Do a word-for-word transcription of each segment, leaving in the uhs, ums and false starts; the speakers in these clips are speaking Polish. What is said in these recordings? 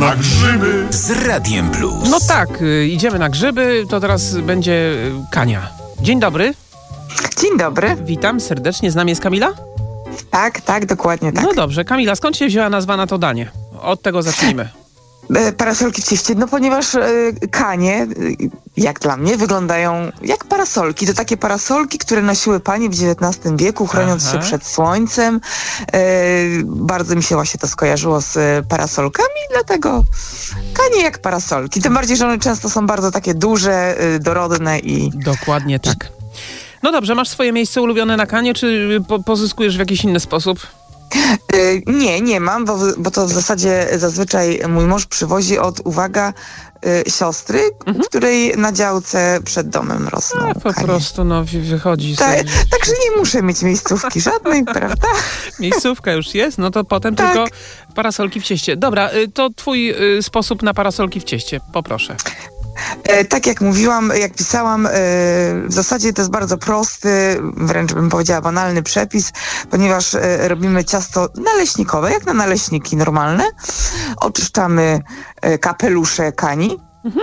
Na grzyby z Radiem Plus. No tak, y, idziemy na grzyby, to teraz będzie y, Kania. Dzień dobry. Dzień dobry. Witam serdecznie, z nami jest Kamila? Tak, tak, dokładnie tak. No dobrze, Kamila, skąd się wzięła nazwa na to danie? Od tego zacznijmy. E, parasolki w cieście, no ponieważ e, kanie, e, jak dla mnie, wyglądają jak parasolki. To takie parasolki, które nosiły panie w dziewiętnastym wieku, chroniąc Aha. się przed słońcem. E, bardzo mi się właśnie to skojarzyło z e, parasolkami, dlatego kanie jak parasolki. Tym bardziej, że one często są bardzo takie duże, e, dorodne i... Dokładnie tak. No dobrze, masz swoje miejsce ulubione na Kanie, czy po- pozyskujesz w jakiś inny sposób? E, nie, nie mam, bo, bo to w zasadzie zazwyczaj mój mąż przywozi od, uwaga, e, siostry, Mhm. której na działce przed domem rosną A, po kanie. prostu no wy- wychodzi Ta, sobie. także nie muszę mieć miejscówki żadnej, prawda? Miejscówka już jest, no to potem Tak. tylko parasolki w cieście. Dobra, y, to twój y, sposób na parasolki w cieście, poproszę. E, tak jak mówiłam, jak pisałam, e, w zasadzie to jest bardzo prosty, wręcz bym powiedziała banalny przepis, ponieważ e, robimy ciasto naleśnikowe, jak na naleśniki normalne. Oczyszczamy e, kapelusze kani.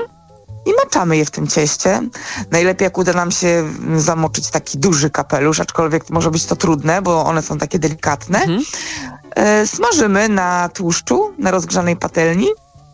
I maczamy je w tym cieście. Najlepiej jak uda nam się zamoczyć taki duży kapelusz, aczkolwiek może być to trudne, bo one są takie delikatne. Mhm. E, smażymy na tłuszczu, na rozgrzanej patelni.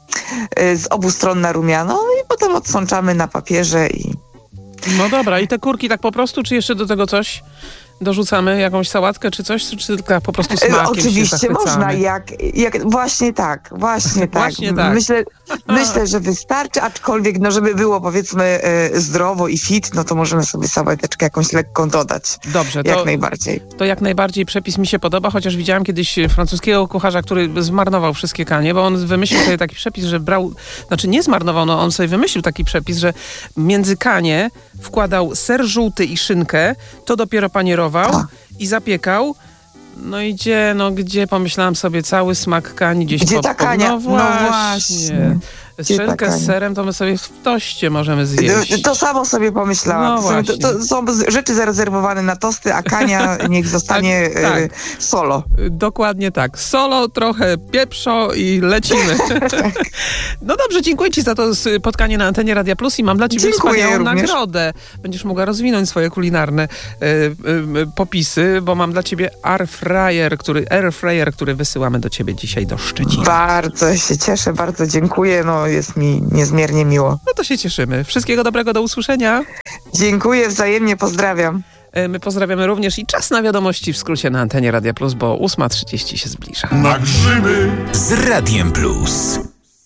E, z obu stron na rumiano i potem odsączamy na papierze i... No dobra, i te kurki tak po prostu, czy jeszcze do tego coś dorzucamy? Jakąś sałatkę czy coś? Czy tylko po prostu E, smakiem się Oczywiście zachwycamy? można, jak, jak... Właśnie tak, właśnie tak. Właśnie tak. Myślę, myślę, że wystarczy, aczkolwiek no, żeby było powiedzmy e, zdrowo i fit, no to możemy sobie sałateczkę jakąś lekką dodać. Dobrze, Jak to, najbardziej. to jak najbardziej przepis mi się podoba, chociaż widziałem kiedyś francuskiego kucharza, który zmarnował wszystkie kanie, bo on wymyślił sobie taki przepis, że brał, znaczy nie zmarnował, no on sobie wymyślił taki przepis, że między kanie wkładał ser żółty i szynkę, to dopiero panierował i zapiekał. No i gdzie, no gdzie, pomyślałam sobie, cały smak kani gdzieś Gdzie pod, ta pod- kania? No No właśnie. właśnie. Gdzie ta Szynkę z kania? serem to my sobie w toście możemy zjeść. To samo sobie pomyślałam. No To są- to, to właśnie. są z- rzeczy zarezerwowane na tosty, a kania niech zostanie Tak, tak. e, solo. Dokładnie tak. Solo, trochę pieprzo i lecimy. No dobrze, dziękuję ci za to spotkanie na antenie Radia Plus i mam dla ciebie Dziękuję wspaniałą również. nagrodę. Będziesz mogła rozwinąć swoje kulinarne e, e, e, popisy, bo mam dla ciebie air fryer, który, air fryer, który wysyłamy do ciebie dzisiaj do Szczecina. Bardzo się cieszę, bardzo dziękuję. No jest mi niezmiernie miło. No to się cieszymy. Wszystkiego dobrego, do usłyszenia. Dziękuję wzajemnie, pozdrawiam. E, My pozdrawiamy również i czas na wiadomości w skrócie na antenie Radia Plus, bo ósma trzydzieści się zbliża. Na grzyby Z Radiem Plus.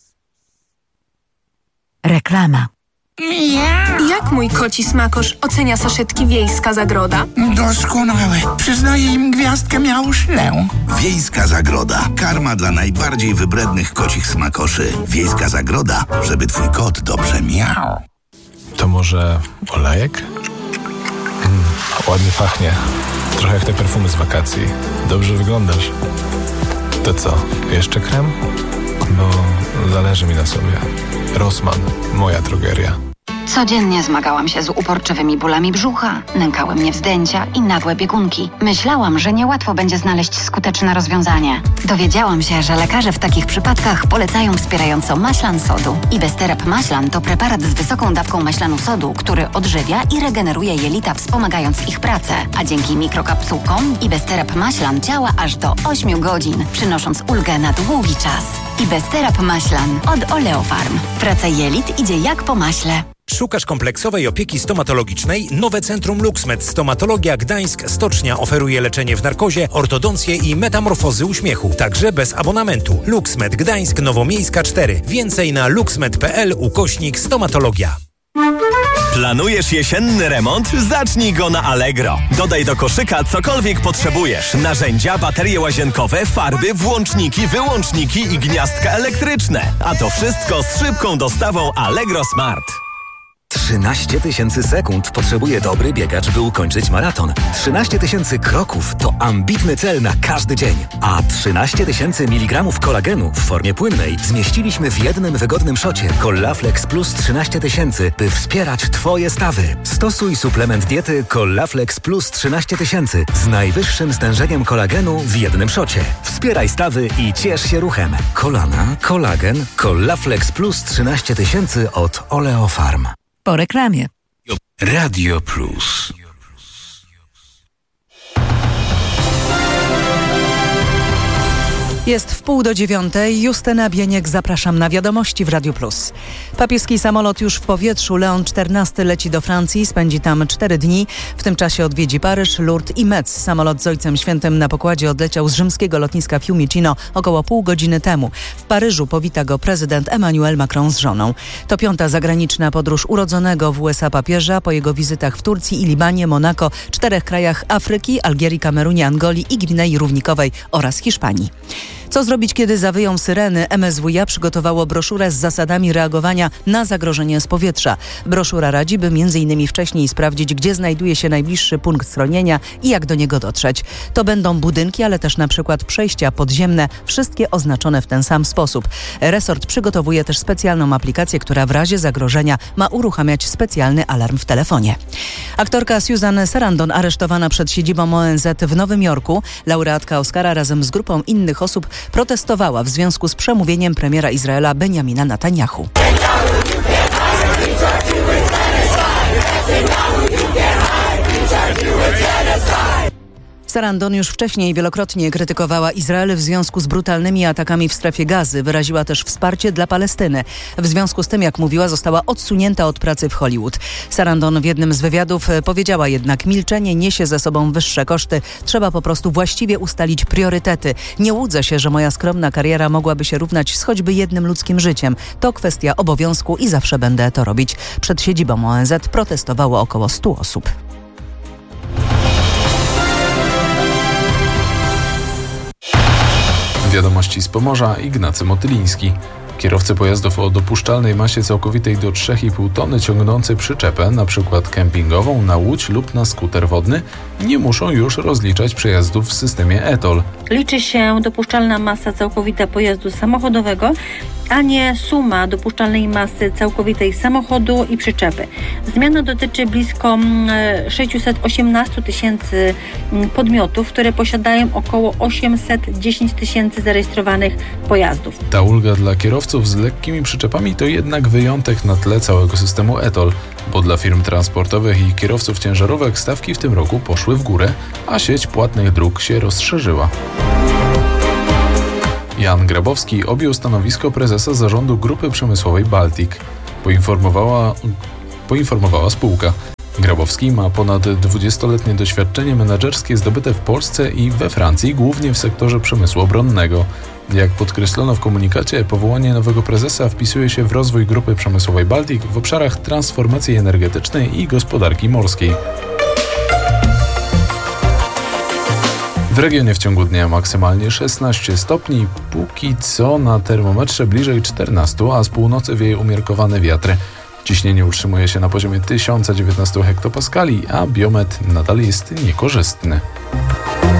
Reklama. Jak mój koci smakosz ocenia saszetki Wiejska Zagroda? Doskonałe. Przyznaję im gwiazdkę miałuszlę. Wiejska Zagroda. Karma dla najbardziej wybrednych kocich smakoszy. Wiejska Zagroda, żeby twój kot dobrze miał. To może olejek? Mm, ładnie pachnie. Trochę jak te perfumy z wakacji. Dobrze wyglądasz. To co, jeszcze krem? Bo zależy mi na sobie. Rossmann, moja drogeria. Codziennie zmagałam się z uporczywymi bólami brzucha, nękały mnie wzdęcia i nagłe biegunki. Myślałam, że niełatwo będzie znaleźć skuteczne rozwiązanie. Dowiedziałam się, że lekarze w takich przypadkach polecają wspierająco maślan sodu. Ibesterep maślan to preparat z wysoką dawką maślanu sodu, który odżywia i regeneruje jelita, wspomagając ich pracę. A dzięki mikrokapsułkom Ibesterep maślan działa aż do ośmiu godzin, przynosząc ulgę na długi czas. Ibesterep maślan od Oleofarm. Praca jelit idzie jak po maśle. Szukasz kompleksowej opieki stomatologicznej? Nowe Centrum LuxMed Stomatologia Gdańsk Stocznia oferuje leczenie w narkozie, ortodoncję i metamorfozy uśmiechu. Także bez abonamentu. LuxMed Gdańsk Nowomiejska cztery. Więcej na luxmed.pl ukośnik stomatologia. Planujesz jesienny remont? Zacznij go na Allegro. Dodaj do koszyka cokolwiek potrzebujesz. Narzędzia, baterie łazienkowe, farby, włączniki, wyłączniki i gniazdka elektryczne. A to wszystko z szybką dostawą Allegro Smart. trzynaście tysięcy sekund potrzebuje dobry biegacz, by ukończyć maraton. trzynaście tysięcy kroków to ambitny cel na każdy dzień. A trzynaście tysięcy miligramów kolagenu w formie płynnej zmieściliśmy w jednym wygodnym szocie Collaflex Plus trzynaście tysięcy, by wspierać Twoje stawy. Stosuj suplement diety Collaflex Plus trzynaście tysięcy z najwyższym stężeniem kolagenu w jednym szocie. Wspieraj stawy i ciesz się ruchem. Kolana, kolagen, Collaflex Plus trzynaście tysięcy od Oleofarm. Po reklamie. Radio Plus. Jest w pół do dziewiątej. Justyna Bieniek, zapraszam na wiadomości w Radio Plus. Papieski samolot już w powietrzu. Leon czternasty leci do Francji, spędzi tam cztery dni. W tym czasie odwiedzi Paryż, Lourdes i Metz. Samolot z Ojcem Świętym na pokładzie odleciał z rzymskiego lotniska Fiumicino około pół godziny temu. W Paryżu powita go prezydent Emmanuel Macron z żoną. To piąta zagraniczna podróż urodzonego w U S A papieża po jego wizytach w Turcji i Libanie, Monako, czterech krajach Afryki, Algierii, Kamerunie, Angolii i Gwinei Równikowej oraz Hiszpanii. Co zrobić, kiedy zawyją syreny? M S W iA przygotowało broszurę z zasadami reagowania na zagrożenie z powietrza. Broszura radzi, by między innymi wcześniej sprawdzić, gdzie znajduje się najbliższy punkt schronienia i jak do niego dotrzeć. To będą budynki, ale też na przykład przejścia podziemne, wszystkie oznaczone w ten sam sposób. Resort przygotowuje też specjalną aplikację, która w razie zagrożenia ma uruchamiać specjalny alarm w telefonie. Aktorka Susan Sarandon aresztowana przed siedzibą O N Z w Nowym Jorku. Laureatka Oscara razem z grupą innych osób protestowała w związku z przemówieniem premiera Izraela Benjamina Netanyahu. Sarandon już wcześniej wielokrotnie krytykowała Izrael w związku z brutalnymi atakami w strefie Gazy. Wyraziła też wsparcie dla Palestyny. W związku z tym, jak mówiła, została odsunięta od pracy w Hollywood. Sarandon w jednym z wywiadów powiedziała jednak: milczenie niesie ze sobą wyższe koszty. Trzeba po prostu właściwie ustalić priorytety. Nie łudzę się, że moja skromna kariera mogłaby się równać z choćby jednym ludzkim życiem. To kwestia obowiązku i zawsze będę to robić. Przed siedzibą O N Z protestowało około stu osób. Wiadomości z Pomorza, Ignacy Motyliński. Kierowcy pojazdów o dopuszczalnej masie całkowitej do trzy i pół tony ciągnący przyczepę, np. kempingową, na łódź lub na skuter wodny, nie muszą już rozliczać przejazdów w systemie E T O L. Liczy się dopuszczalna masa całkowita pojazdu samochodowego, a nie suma dopuszczalnej masy całkowitej samochodu i przyczepy. Zmiana dotyczy blisko sześćset osiemnaście tysięcy podmiotów, które posiadają około osiemset dziesięć tysięcy zarejestrowanych pojazdów. Ta ulga dla kierowców z lekkimi przyczepami to jednak wyjątek na tle całego systemu E T O L, bo dla firm transportowych i kierowców ciężarówek stawki w tym roku poszły w górę, a sieć płatnych dróg się rozszerzyła. Jan Grabowski objął stanowisko prezesa zarządu Grupy Przemysłowej Baltic, poinformowała, poinformowała spółka. Grabowski ma ponad dwudziestoletnie doświadczenie menedżerskie zdobyte w Polsce i we Francji, głównie w sektorze przemysłu obronnego. Jak podkreślono w komunikacie, powołanie nowego prezesa wpisuje się w rozwój Grupy Przemysłowej Baltic w obszarach transformacji energetycznej i gospodarki morskiej. W regionie w ciągu dnia maksymalnie szesnaście stopni, póki co na termometrze bliżej czternastu, a z północy wieje umiarkowany wiatr. Ciśnienie utrzymuje się na poziomie tysiąc dziewiętnaście hektopaskali, a biometr nadal jest niekorzystny.